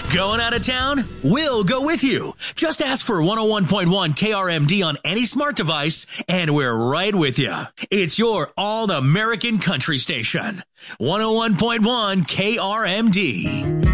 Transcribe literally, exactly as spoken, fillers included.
Going out of town? We'll go with you. Just ask for one oh one point one K R M D on any smart device, and we're right with you. It's your all-American country station. one oh one point one K R M D.